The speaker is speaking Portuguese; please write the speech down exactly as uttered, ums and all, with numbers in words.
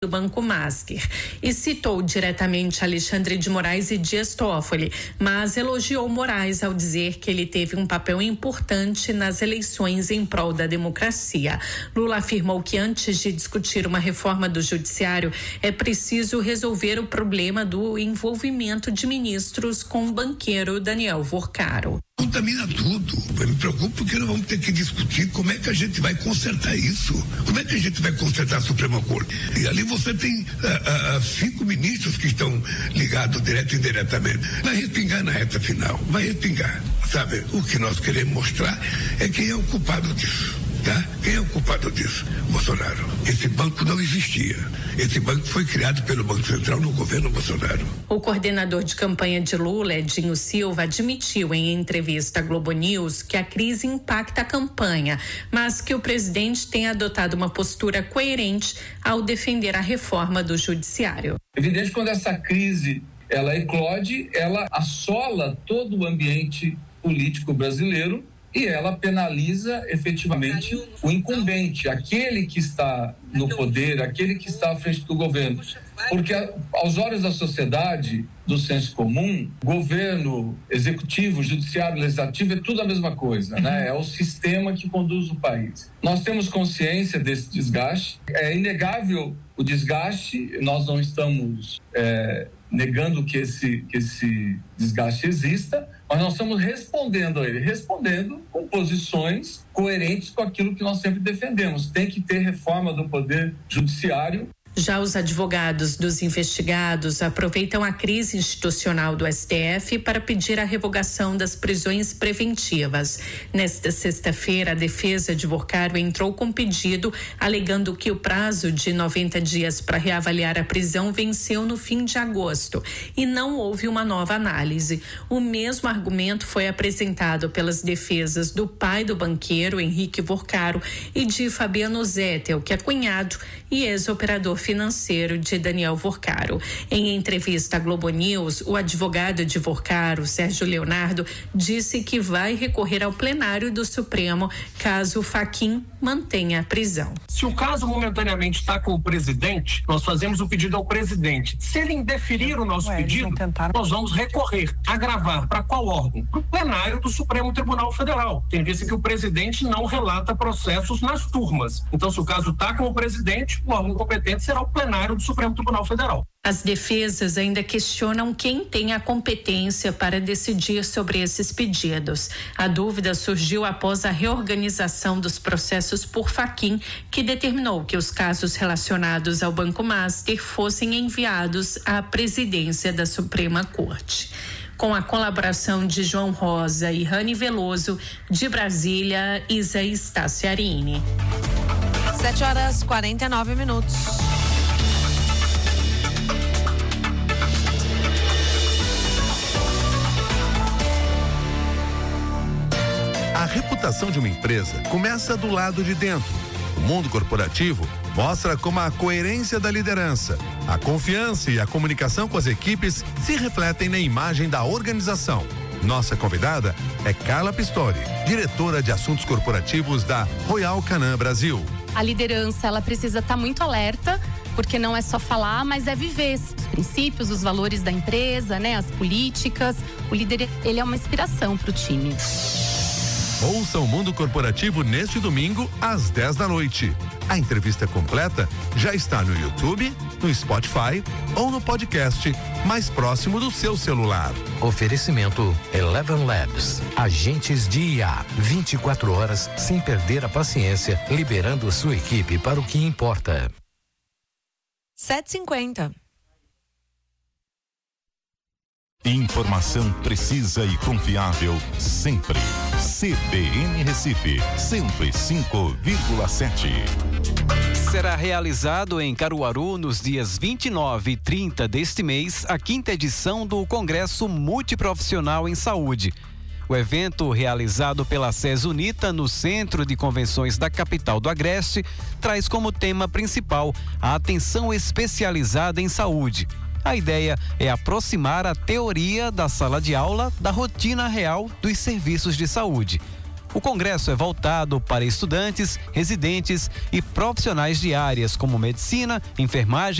do Banco Master e citou diretamente Alexandre de Moraes e Dias Toffoli, mas elogiou Moraes ao dizer que ele teve um papel importante nas eleições em prol da democracia. Lula afirmou que antes de discutir uma reforma do judiciário é preciso resolver o problema do envolvimento de ministros com o banqueiro Daniel Vorcaro. Contamina tudo. Eu me preocupo porque nós vamos ter que discutir como é que a gente vai consertar isso. Como é que a gente vai consertar a Suprema Corte? E ali você tem uh, uh, cinco ministros que estão ligados direto e indiretamente. Vai respingar na reta final. Vai respingar. Sabe? O que nós queremos mostrar é quem é o culpado disso. Tá? Quem é o culpado disso? Bolsonaro. Esse banco não existia. Esse banco foi criado pelo Banco Central no governo Bolsonaro. O coordenador de campanha de Lula, Edinho Silva, admitiu em entrevista à Globo News que a crise impacta a campanha, mas que o presidente tem adotado uma postura coerente ao defender a reforma do judiciário. Evidente que quando essa crise ela eclode, ela assola todo o ambiente político brasileiro e ela penaliza efetivamente o incumbente, aquele que está no poder, aquele que está à frente do governo. Porque aos olhos da sociedade, do senso comum, governo, executivo, judiciário, legislativo é tudo a mesma coisa, né? É o sistema que conduz o país. Nós temos consciência desse desgaste, é inegável o desgaste, nós não estamos é, negando que esse, que esse desgaste exista, mas nós estamos respondendo a ele, respondendo com posições coerentes com aquilo que nós sempre defendemos. Tem que ter reforma do Poder Judiciário. Já os advogados dos investigados aproveitam a crise institucional do S T F para pedir a revogação das prisões preventivas. Nesta sexta-feira, a defesa de Vorcaro entrou com pedido, alegando que o prazo de noventa dias para reavaliar a prisão venceu no fim de agosto e não houve uma nova análise. O mesmo argumento foi apresentado pelas defesas do pai do banqueiro, Henrique Vorcaro, e de Fabiano Zettel, que é cunhado e ex-operador financeiro de Daniel Vorcaro. Em entrevista à Globo News, o advogado de Vorcaro, Sérgio Leonardo, disse que vai recorrer ao plenário do Supremo caso o Fachin mantenha a prisão. Se o caso momentaneamente está com o presidente, nós fazemos o pedido ao presidente. Se ele indeferir o nosso Ué, pedido, nós vamos recorrer, agravar para qual órgão? Para o plenário do Supremo Tribunal Federal. Tem visto que o presidente não relata processos nas turmas. Então, se o caso está com o presidente, o órgão competente será o plenário do Supremo Tribunal Federal. As defesas ainda questionam quem tem a competência para decidir sobre esses pedidos. A dúvida surgiu após a reorganização dos processos por Fachin, que determinou que os casos relacionados ao Banco Master fossem enviados à presidência da Suprema Corte. Com a colaboração de João Rosa e Rani Veloso, de Brasília, Isa Staciarini. sete horas e quarenta e nove minutos. A reputação de uma empresa começa do lado de dentro. O mundo corporativo mostra como a coerência da liderança, a confiança e a comunicação com as equipes se refletem na imagem da organização. Nossa convidada é Carla Pistori, diretora de assuntos corporativos da Royal Canin Brasil. A liderança, ela precisa estar muito alerta, porque não é só falar, mas é viver os princípios, os valores da empresa, né, as políticas. O líder, ele é uma inspiração para o time. Ouça o Mundo Corporativo neste domingo, às dez da noite. A entrevista completa já está no YouTube, no Spotify ou no podcast mais próximo do seu celular. Oferecimento Eleven Labs. Agentes de I A. vinte e quatro horas sem perder a paciência, liberando sua equipe para o que importa. sete e cinquenta. Informação precisa e confiável sempre. C B N Recife, cento e cinco vírgula sete. Será realizado em Caruaru nos dias vinte e nove e trinta deste mês a quinta edição do Congresso Multiprofissional em Saúde. O evento, realizado pela SES Unita no Centro de Convenções da capital do Agreste, traz como tema principal a atenção especializada em saúde. A ideia é aproximar a teoria da sala de aula da rotina real dos serviços de saúde. O congresso é voltado para estudantes, residentes e profissionais de áreas como medicina, enfermagem,